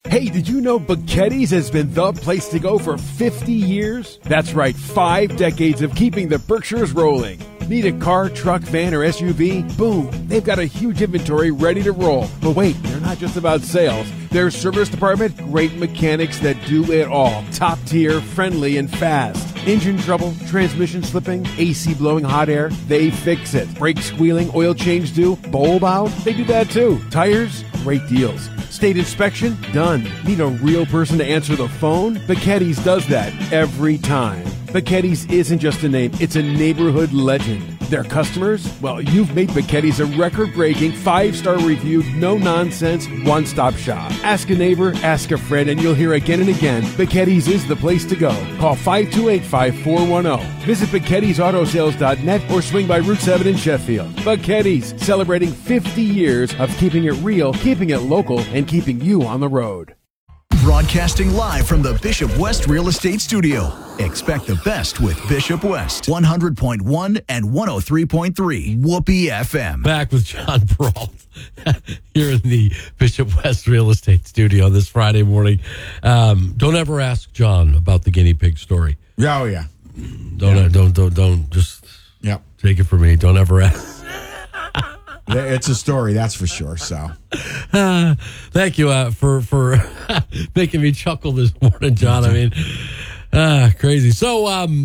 Hey, did you know Buchetti's has been the place to go for 50 years? That's right, 5 decades of keeping the Berkshires rolling. Need a car, truck, van, or SUV? Boom, they've got a huge inventory ready to roll. But wait, they're not just about sales. Their service department, great mechanics that do it all. Top tier, friendly, and fast. Engine trouble, transmission slipping, AC blowing hot air, they fix it. Brake squealing, oil change due, bulb out, they do that too. Tires, great deals. State inspection, done. Need a real person to answer the phone? Buchetti's does that every time. Buchetti's isn't just a name, it's a neighborhood legend. Their customers? Well, you've made Buchetti's a record-breaking, 5-star reviewed, no-nonsense, one-stop shop. Ask a neighbor, ask a friend, and you'll hear again and again, Buchetti's is the place to go. Call 528-5410. Visit Buchetti'sAutosales.net or swing by Route 7 in Sheffield. Buchetti's, celebrating 50 years of keeping it real, keeping it local, and keeping you on the road. Broadcasting live from the Bishop West Real Estate Studio. Expect the best with Bishop West. 100.1 and 103.3 Whoopee FM. Back with John Peralt here in the Bishop West Real Estate Studio this Friday morning. Don't ever ask John about the guinea pig story. Oh, yeah. Don't just take it from me. Don't ever ask. It's a story, that's for sure. So, thank you for making me chuckle this morning, John. I mean, crazy. So,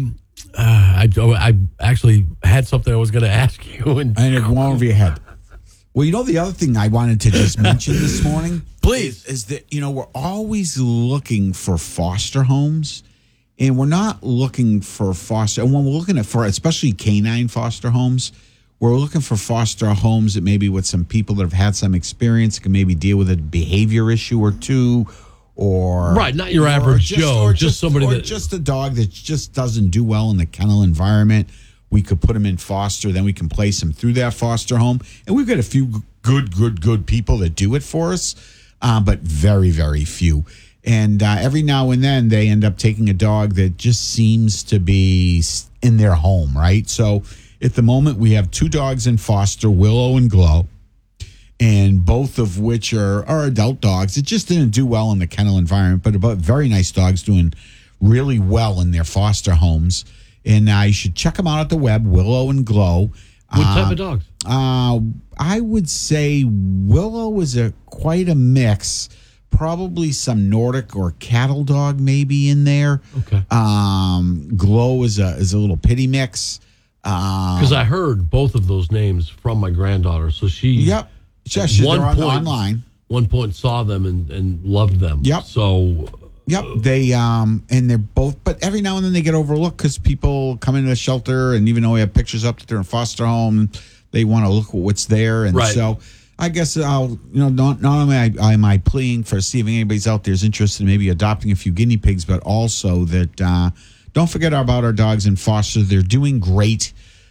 I actually had something I was going to ask you, and it went over your head. Well, you know, the other thing I wanted to just mention this morning, please, is that we're always looking for foster homes, and we're not looking for foster. And when we're looking at especially canine foster homes. We're looking for foster homes that maybe with some people that have had some experience can maybe deal with a behavior issue or two, or right, not your average Joe, just somebody that just a dog that just doesn't do well in the kennel environment. We could put him in foster, then we can place him through that foster home, and we've got a few good people that do it for us, but very, very few. And every now and then they end up taking a dog that just seems to be in their home, right? So. At the moment, we have 2 dogs in foster, Willow and Glow, and both of which are adult dogs. It just didn't do well in the kennel environment, but very nice dogs doing really well in their foster homes. And you should check them out at the web, Willow and Glow. What type of dogs? I would say Willow is quite a mix. Probably some Nordic or cattle dog maybe in there. Okay. Glow is a little pitty mix. Because I heard both of those names from my granddaughter, so she they're online. One point saw them and loved them. So they and they're both, but every now and then they get overlooked because people come into the shelter, and even though we have pictures up that they're in foster home, they want to look at what's there, and so I guess I'll not only am I pleading for see if anybody's out there is interested in maybe adopting a few guinea pigs, but also that. Don't forget about our dogs in foster. They're doing great.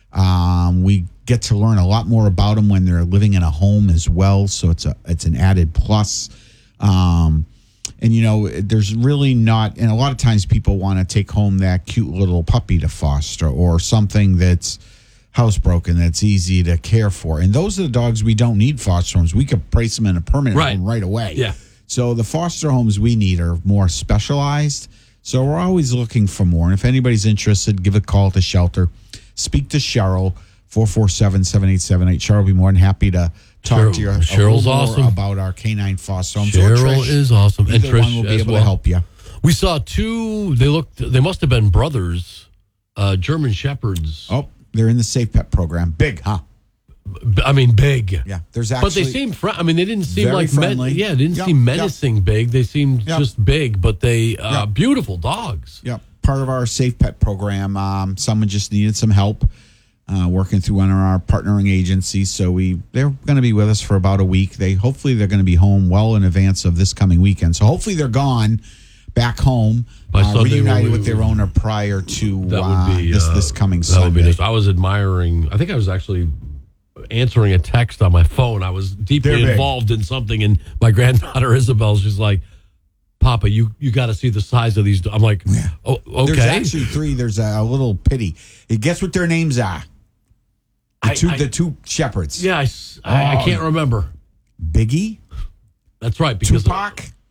We get to learn a lot more about them when they're living in a home as well. So it's an added plus. And there's really not. And a lot of times people want to take home that cute little puppy to foster or something that's housebroken that's easy to care for. And those are the dogs we don't need foster homes. We could place them in a permanent home right away. Yeah. So the foster homes we need are more specialized. So we're always looking for more. And if anybody's interested, give a call at the shelter. Speak to Cheryl, 447-7878. Cheryl will be more than happy to talk to you Cheryl's awesome. About our canine foster homes. Cheryl is awesome. And Trish one will be able to help you. We saw 2, they must have been brothers, German Shepherds. Oh, they're in the Safe Pet program. Big, huh? I mean, big. Yeah, there's actually. But they seemed. They didn't seem very like friendly. they didn't seem menacing. Big. They seemed just big, but they beautiful dogs. Yeah, part of our Safe Pet program. Someone just needed some help working through one of our partnering agencies. So they're going to be with us for about a week. Hopefully they're going to be home well in advance of this coming weekend. So hopefully they're gone back home, reunited with their owner prior to this coming Sunday. Would be nice. I was admiring. I think I was actually answering a text on my phone. I was deeply involved in something, and my granddaughter Isabel, she's like, Papa, you got to see the size of these. I'm like, oh, okay. There's actually 3. There's a little pity. Guess what their names are? The two shepherds. Yeah, I can't remember. Biggie? That's right. Because Tupac?